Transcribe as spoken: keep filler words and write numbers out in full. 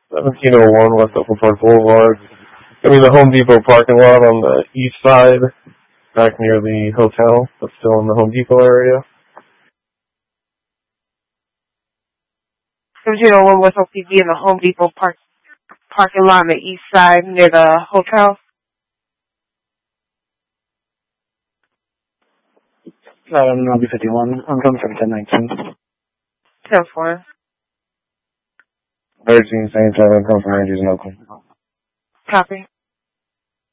seventeen oh one West Oakland Park Boulevard. I mean the Home Depot parking lot on the east side, back near the hotel, but still in the Home Depot area. seventeen oh one West Oakland P D in the Home Depot park, parking lot on the east side near the hotel. Um, I'll be fifty-one. I'm coming from ten nineteen. ten four. thirteen, same time, I'm coming from Rangers in Oakland. Copy.